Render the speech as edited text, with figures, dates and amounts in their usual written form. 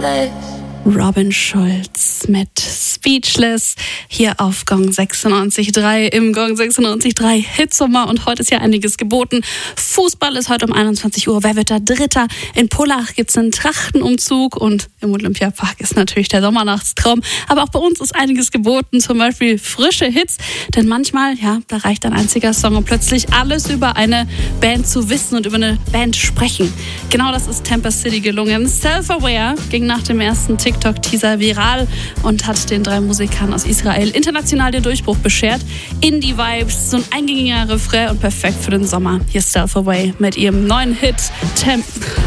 Robin Schulz mit Speechless hier auf Gong 96.3 im Gong 96.3 Hitsommer, und heute ist ja einiges geboten. Fußball ist heute um 21 Uhr. Wer wird da Dritter? In Pullach gibt es einen Trachtenumzug und im Olympiapark ist natürlich der Sommernachtstraum. Aber auch bei uns ist einiges geboten, zum Beispiel frische Hits. Denn manchmal, ja, da reicht ein einziger Song, um plötzlich alles über eine Band zu wissen und über eine Band sprechen. Genau das ist Temper City gelungen. Self-Aware ging nach dem ersten TikTok-Teaser viral und hat den 3 Musikern aus Israel international den Durchbruch beschert. Indie-Vibes, so ein eingängiger Refrain und perfekt für den Sommer. Hier ist Self-Aware mit ihrem neuen Hit